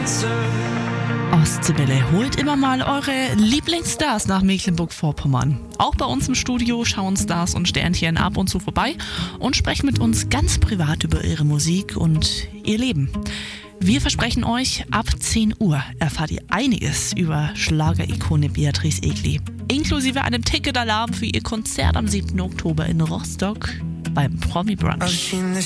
Ostseewelle holt immer mal eure Lieblingsstars nach Mecklenburg-Vorpommern. Auch bei uns im Studio schauen Stars und Sternchen ab und zu vorbei und sprechen mit uns ganz privat über ihre Musik und ihr Leben. Wir versprechen euch, ab 10 Uhr erfahrt ihr einiges über Schlagerikone Beatrice Egli. Inklusive einem Ticketalarm für ihr Konzert am 7. Oktober in Rostock beim Promi Brunch.